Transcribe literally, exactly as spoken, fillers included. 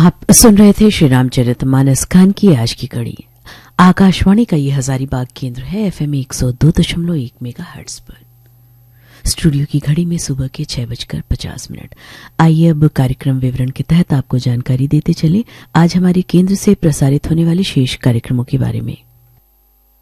आप सुन रहे थे श्री रामचरितमानस खान की आज की कड़ी। आकाशवाणी का ये हजारीबाग केंद्र है एफएम एक सौ दो दशमलव एक मेगा हर्ट्ज पर। स्टूडियो की घड़ी में सुबह के छह बजकर पचास मिनट। आइए अब कार्यक्रम विवरण के तहत आपको जानकारी देते चले आज हमारे केंद्र से प्रसारित होने वाले शेष कार्यक्रमों के बारे में।